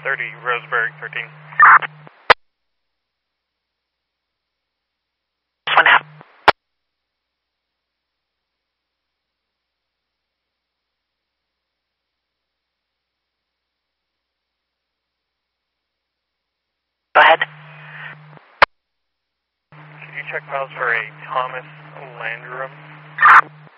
30, Roseburg 13. One out. Go ahead. Could you check files for a Thomas Landrum?